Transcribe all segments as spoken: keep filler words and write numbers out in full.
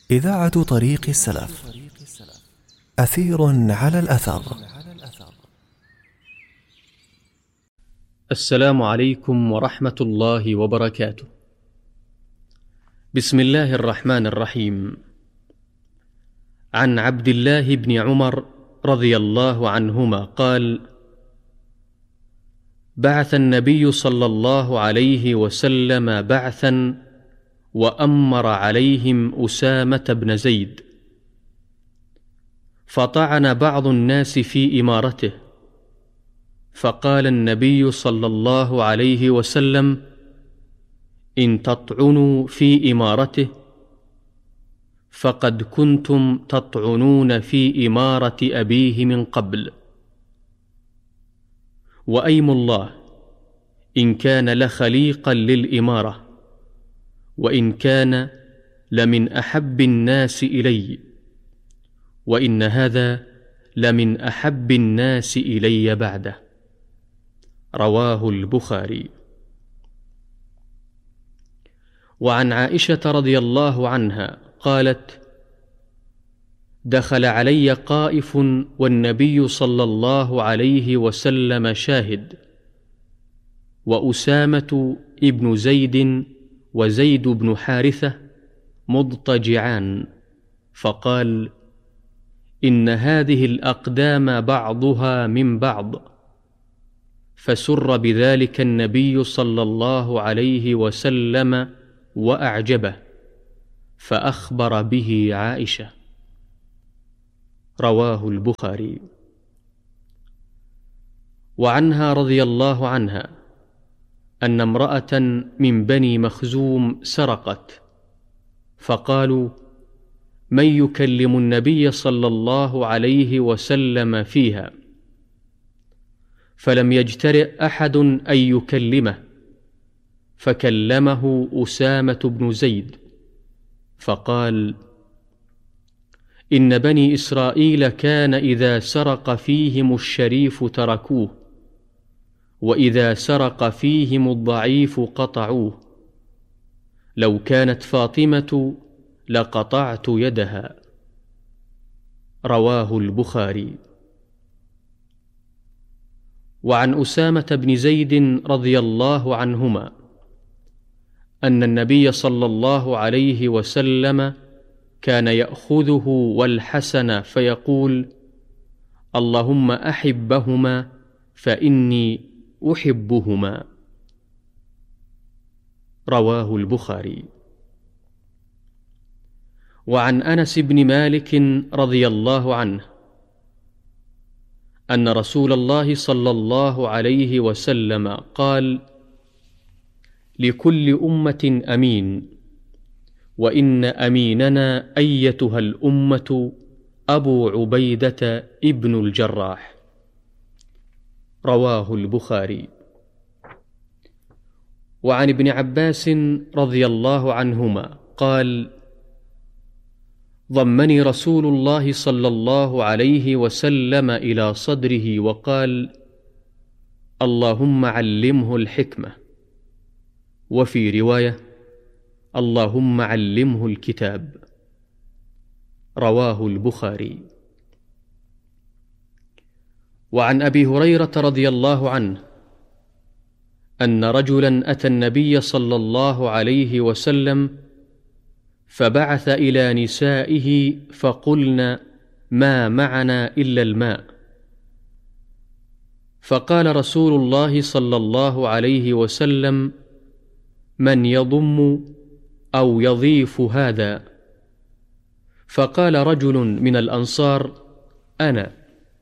إذاعة طريق السلف، أثير على الأثر. السلام عليكم ورحمة الله وبركاته. بسم الله الرحمن الرحيم. عن عبد الله بن عمر رضي الله عنهما قال: بعث النبي صلى الله عليه وسلم بعثا وأمر عليهم أسامة بن زيد، فطعن بعض الناس في إمارته، فقال النبي صلى الله عليه وسلم: إن تطعنوا في إمارته فقد كنتم تطعنون في إمارة أبيه من قبل، وأيم الله إن كان لخليقا للإمارة، وإن كان لمن أحب الناس إلي، وإن هذا لمن أحب الناس إلي بعده. رواه البخاري. وعن عائشة رضي الله عنها قالت: دخل علي قائف والنبي صلى الله عليه وسلم شاهد، وأسامة ابن زيد وزيد بن حارثة مضطجعان، فقال: إن هذه الأقدام بعضها من بعض. فسر بذلك النبي صلى الله عليه وسلم وأعجبه، فأخبر به عائشة. رواه البخاري. وعنها رضي الله عنها أن امرأة من بني مخزوم سرقت، فقالوا: من يكلم النبي صلى الله عليه وسلم فيها؟ فلم يجترئ أحد أن يكلمه، فكلمه أسامة بن زيد، فقال: إن بني إسرائيل كان إذا سرق فيهم الشريف تركوه، وإذا سرق فيهم الضعيف قطعوه. لو كانت فاطمة لقطعت يدها. رواه البخاري. وعن أسامة بن زيد رضي الله عنهما أن النبي صلى الله عليه وسلم كان يأخذه والحسن فيقول: اللهم أحبهما فإني أحبهما. رواه البخاري. وعن أنس بن مالك رضي الله عنه أن رسول الله صلى الله عليه وسلم قال: لكل أمة أمين، وإن أميننا أيتها الأمة أبو عبيدة ابن الجراح. رواه البخاري. وعن ابن عباس رضي الله عنهما قال: ضمني رسول الله صلى الله عليه وسلم إلى صدره وقال: اللهم علمه الحكمة، وفي رواية: اللهم علمه الكتاب. رواه البخاري. وعن أبي هريرة رضي الله عنه أن رجلا أتى النبي صلى الله عليه وسلم فبعث إلى نسائه فقلن: ما معنا إلا الماء. فقال رسول الله صلى الله عليه وسلم: من يضم أو يضيف هذا؟ فقال رجل من الأنصار: أنا.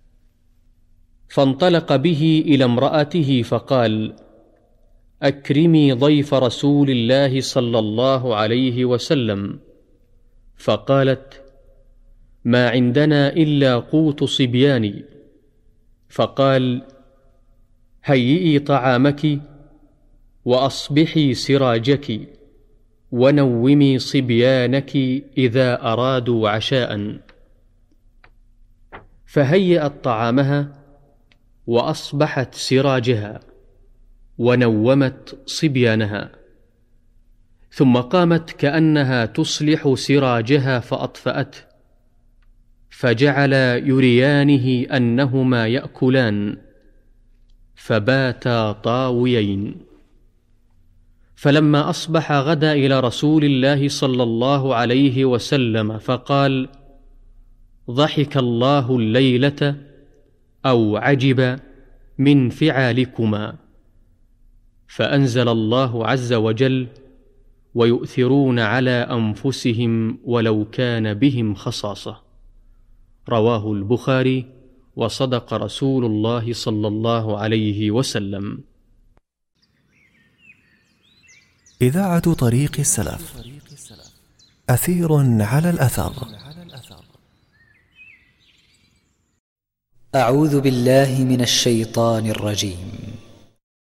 فانطلق به إلى امرأته فقال: أكرمي ضيف رسول الله صلى الله عليه وسلم. فقالت: ما عندنا إلا قوت صبياني. فقال: هيئي طعامك، وأصبحي سراجك، ونومي صبيانك إذا أرادوا عشاء. فهيأت طعامها، وأصبحت سراجها، ونومت صبيانها. ثم قامت كأنها تصلح سراجها فأطفأته، فجعل يريانه أنهما يأكلان، فباتا طاويين. فلما أصبح غدا إلى رسول الله صلى الله عليه وسلم فقال: ضحك الله الليلة أو عجب من فعالكما. فأنزل الله عز وجل: ويؤثرون على أنفسهم ولو كان بهم خصاصة. رواه البخاري، وصدق رسول الله صلى الله عليه وسلم. إذاعة طريق السلف، أثير على الأثر. أعوذ بالله من الشيطان الرجيم.